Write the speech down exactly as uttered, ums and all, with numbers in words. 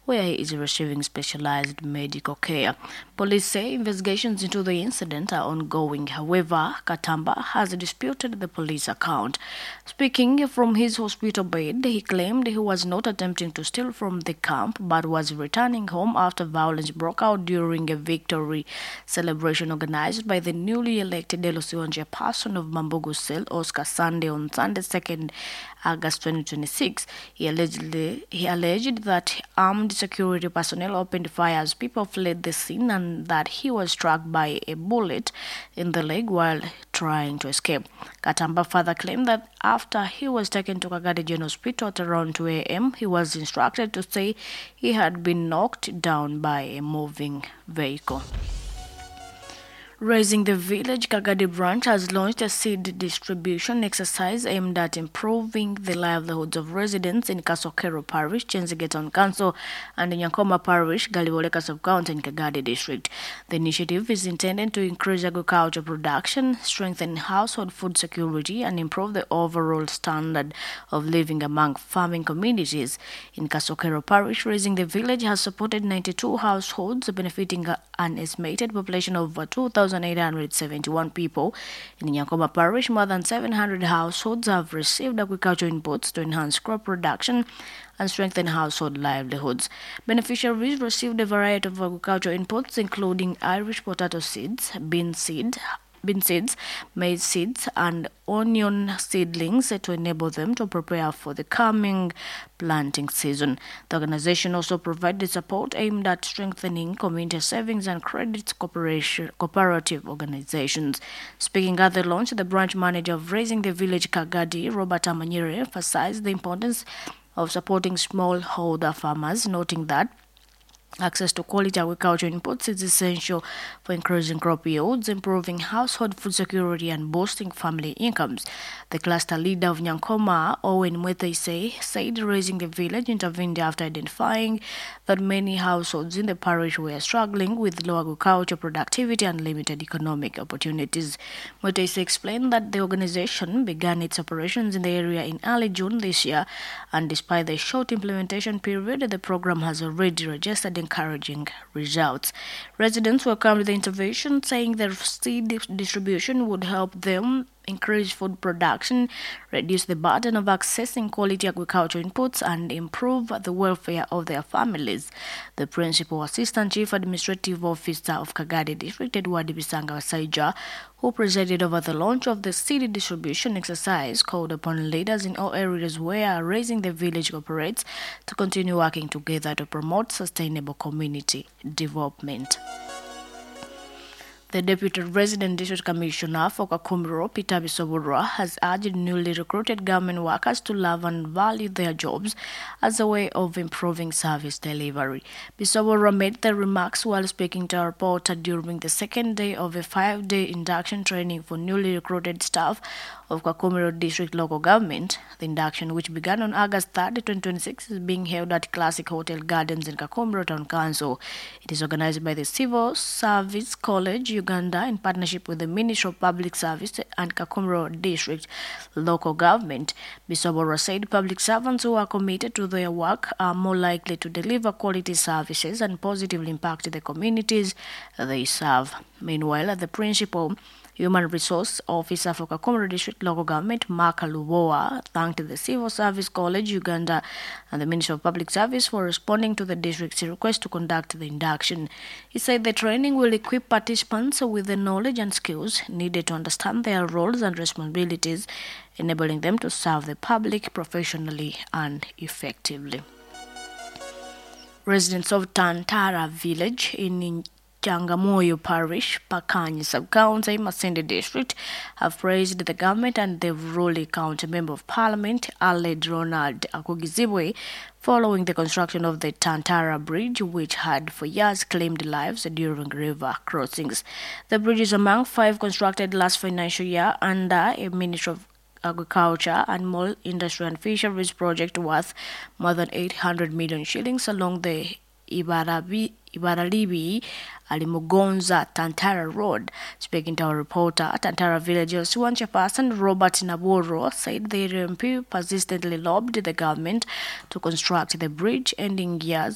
where he is receiving specialized medical care. Police say investigations into the incident are ongoing. However, Katamba has disputed the police account. Speaking from his hospital bed, he claimed he was not attempting to steal from the camp but was returning home after violence broke out during a victory celebration organized by the newly elected L O C one chairperson of Mambogo Cell, Oscar Sunday, on Sunday, second August twenty twenty-six. He allegedly he alleged that armed security personnel opened fire as people fled the scene and that he was struck by a bullet in the leg while trying to escape. Katamba further claimed that after he was taken to Kagadi General Hospital at around two a m, he was instructed to say he had been knocked down by a moving vehicle. Raising the Village Kagadi branch has launched a seed distribution exercise aimed at improving the livelihoods of residents in Kasokero Parish, Chenzigeton Council, and in Nyankoma Parish, Galiboleka Sub-County in Kagadi District. The initiative is intended to increase agriculture production, strengthen household food security, and improve the overall standard of living among farming communities. In Kasokero Parish, Raising the Village has supported ninety-two households, benefiting an estimated population of over two thousand eight hundred seventy-one people. In Nyankoma Parish, more than seven hundred households have received agricultural inputs to enhance crop production and strengthen household livelihoods. Beneficiaries received a variety of agricultural inputs, including Irish potato seeds, bean seed, bean seeds, maize seeds, and onion seedlings to enable them to prepare for the coming planting season. The organization also provided support aimed at strengthening community savings and credit cooperation cooperative organizations. Speaking at the launch, the branch manager of Raising the Village Kagadi, Robert Amanyere, emphasized the importance of supporting smallholder farmers, noting that access to quality agricultural inputs is essential for increasing crop yields, improving household food security, and boosting family incomes. The cluster leader of Nyankoma, Owen Mwethaise, said Raising the Village intervened after identifying that many households in the parish were struggling with low agricultural productivity and limited economic opportunities. Mwethaise explained that the organization began its operations in the area in early June this year, and despite the short implementation period, the program has already registered encouraging results. Residents welcomed the intervention, saying the seed distribution would help them increase food production, reduce the burden of accessing quality agricultural inputs, and improve the welfare of their families. The Principal Assistant Chief Administrative Officer of Kagadi District, Edward Bisanga Saija, who presided over the launch of the seed distribution exercise, called upon leaders in all areas where Raising the Village operates to continue working together to promote sustainable community development. The Deputy Resident District Commissioner for Kakumiro, Peter Bisobura, has urged newly recruited government workers to love and value their jobs as a way of improving service delivery. Bisobura made the remarks while speaking to a reporter during the second day of a five-day induction training for newly recruited staff of Kakumiro District Local Government. The induction, which began on August third, twenty twenty-six, is being held at Classic Hotel Gardens in Kakumiro Town Council. It is organized by the Civil Service College, Uganda, in partnership with the Ministry of Public Service and Kakumiro District Local Government. Bisobora said public servants who are committed to their work are more likely to deliver quality services and positively impact the communities they serve. Meanwhile, the Principal Human Resource Officer for Kakumiro District Local Government, Mark Lubowa, thanked the Civil Service College, Uganda, and the Ministry of Public Service for responding to the district's request to conduct the induction. He said the training will equip participants with the knowledge and skills needed to understand their roles and responsibilities, enabling them to serve the public professionally and effectively. Residents of Tantara Village in Changamoyo Parish, Pakanyi Sub-County, Masinde District, have praised the government and the Ruli County Member of Parliament, Aled Ronald Akugizibwe, following the construction of the Tantara Bridge, which had for years claimed lives during river crossings. The bridge is among five constructed last financial year under a Ministry of Agriculture, Animal Industry and Fisheries project worth more than eight hundred million shillings along the Ibarabi, Ibaralibi Alimugonza Tantara Road. Speaking to our reporter, Tantara Village's one chairperson Robert Naboro said the M P persistently lobbied the government to construct the bridge, ending years